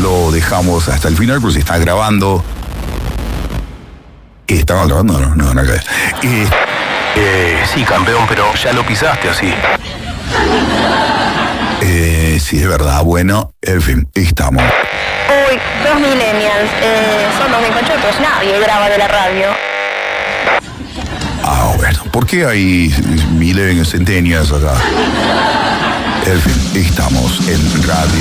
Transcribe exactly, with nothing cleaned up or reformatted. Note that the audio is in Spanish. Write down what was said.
lo dejamos hasta el final, pero se está grabando. ¿Estaba grabando? No, no, no. Eh, eh, sí, campeón, pero ya lo pisaste así. Eh, sí, es verdad. Bueno, en fin, estamos. Uy, dos millennials. Eh, son dos bizcochotos. Nadie graba de la radio. Ah, bueno. ¿Por qué hay millennials, centenias acá? En fin, estamos en radio.